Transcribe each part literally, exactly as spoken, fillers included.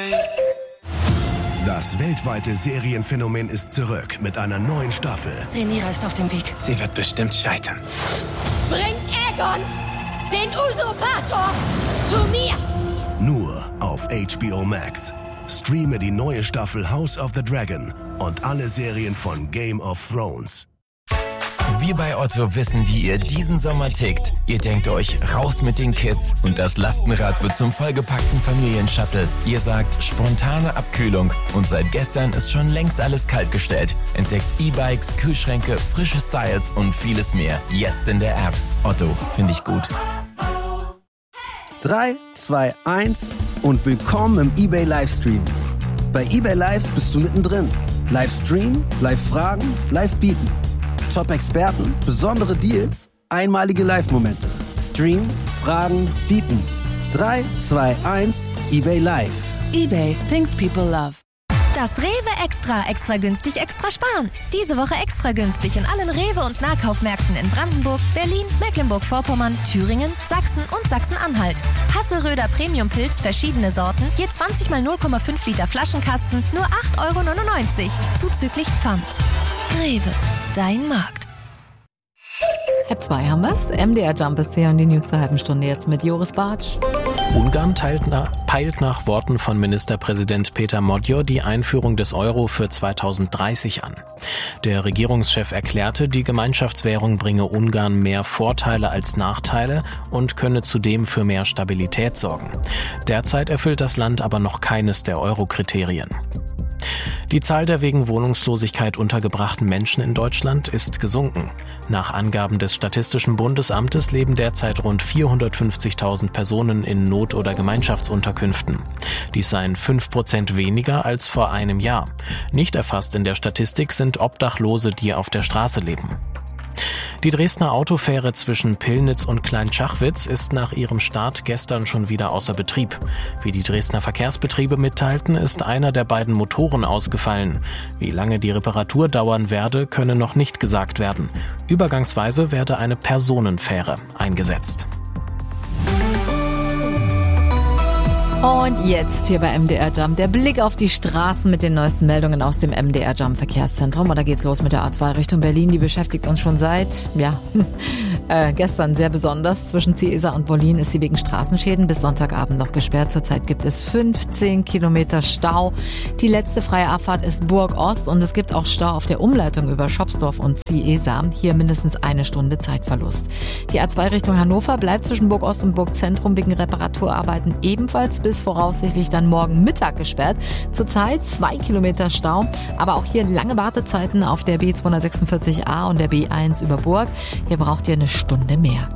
Das weltweite Serienphänomen ist zurück mit einer neuen Staffel. Rhaenyra ist auf dem Weg. Sie wird bestimmt scheitern. Bringt Aegon, den Usurpator, zu mir! Nur auf H B O Max. Streame die neue Staffel House of the Dragon und alle Serien von Game of Thrones. Wir bei Otto wissen, wie ihr diesen Sommer tickt. Ihr denkt euch, raus mit den Kids und das Lastenrad wird zum vollgepackten Familienshuttle. Ihr sagt, spontane Abkühlung und seit gestern ist schon längst alles kaltgestellt. Entdeckt E-Bikes, Kühlschränke, frische Styles und vieles mehr. Jetzt in der App. Otto, finde ich gut. drei, zwei, eins und willkommen im eBay Livestream. Bei eBay Live bist du mittendrin. Livestream, Live-Fragen, Live-Bieten. Top-Experten, besondere Deals, einmalige Live-Momente. Stream, Fragen, Bieten. drei, zwei, eins, eBay Live. eBay, things people love. Das Rewe Extra, extra günstig, extra sparen. Diese Woche extra günstig in allen Rewe- und Nahkaufmärkten in Brandenburg, Berlin, Mecklenburg-Vorpommern, Thüringen, Sachsen und Sachsen-Anhalt. Hasseröder Premium-Pilz, verschiedene Sorten, je zwanzig mal null Komma fünf Liter Flaschenkasten, nur acht Euro neunundneunzig, zuzüglich Pfand. Rewe, dein Markt. Halb zwei haben wir's. M D R Jump ist hier und die News zur halben Stunde jetzt mit Joris Bartsch. Ungarn teilt nach, peilt nach Worten von Ministerpräsident Peter Magyar die Einführung des Euro für zweitausenddreißig an. Der Regierungschef erklärte, die Gemeinschaftswährung bringe Ungarn mehr Vorteile als Nachteile und könne zudem für mehr Stabilität sorgen. Derzeit erfüllt das Land aber noch keines der Euro-Kriterien. Die Zahl der wegen Wohnungslosigkeit untergebrachten Menschen in Deutschland ist gesunken. Nach Angaben des Statistischen Bundesamtes leben derzeit rund vierhundertfünfzigtausend Personen in Not- oder Gemeinschaftsunterkünften. Dies seien fünf Prozent weniger als vor einem Jahr. Nicht erfasst in der Statistik sind Obdachlose, die auf der Straße leben. Die Dresdner Autofähre zwischen Pillnitz und Kleinschachwitz ist nach ihrem Start gestern schon wieder außer Betrieb. Wie die Dresdner Verkehrsbetriebe mitteilten, ist einer der beiden Motoren ausgefallen. Wie lange die Reparatur dauern werde, könne noch nicht gesagt werden. Übergangsweise werde eine Personenfähre eingesetzt. Und jetzt hier bei M D R Jump der Blick auf die Straßen mit den neuesten Meldungen aus dem M D R Jump Verkehrszentrum. Und da geht's los mit der A zwei Richtung Berlin. Die beschäftigt uns schon seit, ja, äh, gestern sehr besonders. Zwischen Ciesa und Wollin ist sie wegen Straßenschäden bis Sonntagabend noch gesperrt. Zurzeit gibt es fünfzehn Kilometer Stau. Die letzte freie Abfahrt ist Burg Ost und es gibt auch Stau auf der Umleitung über Schopsdorf und Ciesa. Hier mindestens eine Stunde Zeitverlust. Die A zwei Richtung Hannover bleibt zwischen Burg Ost und Burg Zentrum wegen Reparaturarbeiten ebenfalls bis voraussichtlich dann morgen Mittag gesperrt. Zurzeit zwei Kilometer Stau, aber auch hier lange Wartezeiten auf der B zweihundertsechsundvierzig A und der B eins über Burg. Hier braucht ihr eine Stunde mehr.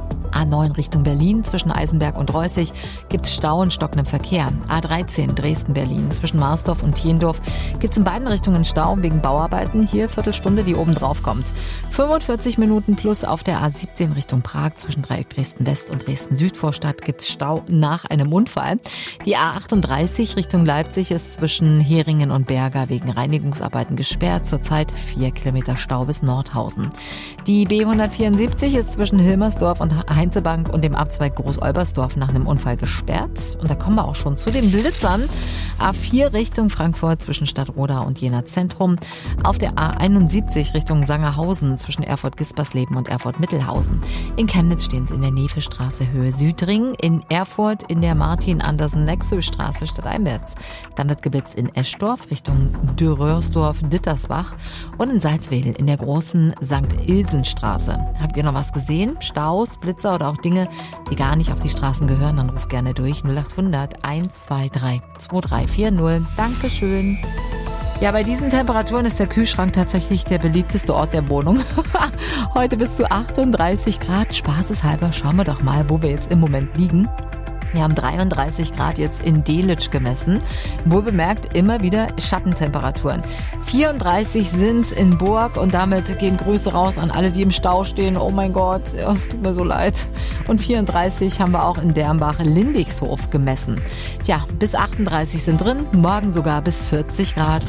A neun Richtung Berlin, zwischen Eisenberg und Reußig gibt's Stau und stockenden Verkehr. A dreizehn Dresden-Berlin, zwischen Marsdorf und Tiendorf gibt's in beiden Richtungen Stau wegen Bauarbeiten. Hier Viertelstunde, die oben drauf kommt. fünfundvierzig Minuten plus auf der A siebzehn Richtung Prag, zwischen Dreieck Dresden-West und Dresden-Südvorstadt gibt's Stau nach einem Unfall. Die A achtunddreißig Richtung Leipzig ist zwischen Heringen und Berger wegen Reinigungsarbeiten gesperrt. Zurzeit vier Kilometer Stau bis Nordhausen. Die B hundertvierundsiebzig ist zwischen Hilmersdorf und Heinzebank und dem Abzweig Groß-Olbersdorf nach einem Unfall gesperrt. Und da kommen wir auch schon zu den Blitzern. A vier Richtung Frankfurt zwischen Stadtroda und Jena Zentrum. Auf der A einundsiebzig Richtung Sangerhausen zwischen Erfurt-Gispersleben und Erfurt-Mittelhausen. In Chemnitz stehen sie in der Nevestraße Höhe Südring. In Erfurt in der Martin-Andersen-Nexö-Straße stadteinwärts. Dann wird geblitzt in Eschdorf Richtung Dürrörsdorf-Dittersbach und in Salzwedel in der großen Sankt Ilsenstraße. Habt ihr noch was gesehen? Staus, Blitzer oder auch Dinge, die gar nicht auf die Straßen gehören, dann ruft gerne durch null achthundert eins zwei drei zwei drei vier null. Dankeschön. Ja, bei diesen Temperaturen ist der Kühlschrank tatsächlich der beliebteste Ort der Wohnung. Heute bis zu achtunddreißig Grad. Spaßeshalber schauen wir doch mal, wo wir jetzt im Moment liegen. Wir haben dreiunddreißig Grad jetzt in Delitzsch gemessen. Wohl bemerkt immer wieder Schattentemperaturen. vierunddreißig sind's in Burg und damit gehen Grüße raus an alle, die im Stau stehen. Oh mein Gott, es tut mir so leid. Und vierunddreißig haben wir auch in Dermbach-Lindichshof gemessen. Tja, bis achtunddreißig sind drin, morgen sogar bis vierzig Grad.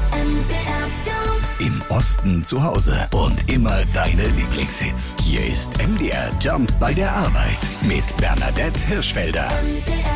Im Osten zu Hause und immer deine Lieblingshits. Hier ist M D R Jump bei der Arbeit mit Bernadette Hirschfelder.